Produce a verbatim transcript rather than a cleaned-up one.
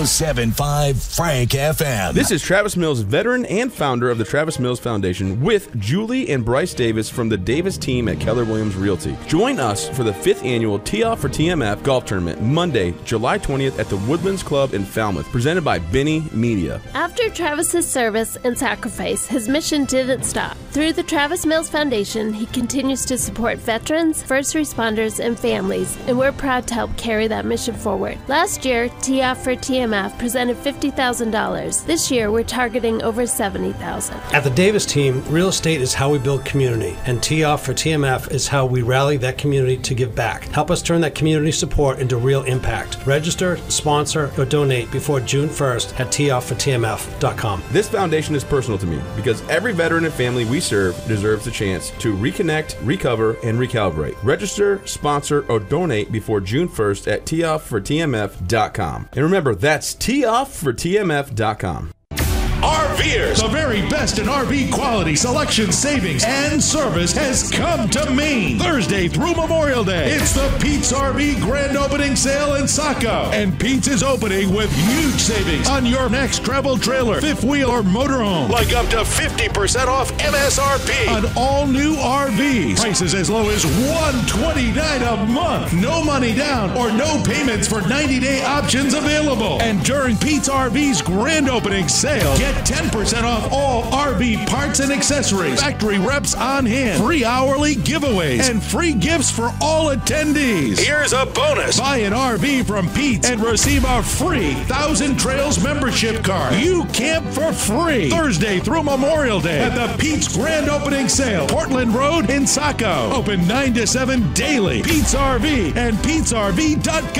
oh seven point five Frank F M. This is Travis Mills, veteran and founder of the Travis Mills Foundation, with Julie and Bryce Davis from the Davis team at Keller Williams Realty. Join us for the fifth annual Tee-Off for T M F golf tournament, Monday, July twentieth at the Woodlands Club in Falmouth, presented by Benny Media. After Travis's service and sacrifice, his mission didn't stop. Through the Travis Mills Foundation, he continues to support veterans, first responders, and families, and we're proud to help carry that mission forward. Last year, Tee-Off for T M F presented fifty thousand dollars. This year, we're targeting over seventy thousand dollars. At the Davis team, real estate is how we build community, and Tee-Off for T M F is how we rally that community to give back. Help us turn that community support into real impact. Register, sponsor, or donate before June first at tee off for T M F dot com. This foundation is personal to me because every veteran and family we serve deserves a chance to reconnect, recover, and recalibrate. Register, sponsor, or donate before June first at tee off for T M F dot com. And remember, that's tee off for T M F dot com. RVers, the very best in R V quality, selection, savings, and service has come to Maine. Thursday through Memorial Day, it's the Pete's R V Grand Opening Sale in Saco. And Pete's is opening with huge savings on your next travel trailer, fifth wheel, or motorhome. Like up to fifty percent off M S R P on all new R Vs. Prices as low as one hundred twenty-nine dollars a month. No money down or no payments for ninety-day options available. And during Pete's R V's Grand Opening Sale, get ten percent off all R V parts and accessories, factory reps on hand, free hourly giveaways, and free gifts for all attendees. Here's a bonus. Buy an R V from Pete's and receive a free Thousand Trails membership card. You camp for free Thursday through Memorial Day at the Pete's Grand Opening Sale, Portland Road in Saco. Open nine to seven daily. Pete's R V and Pete's R V dot com.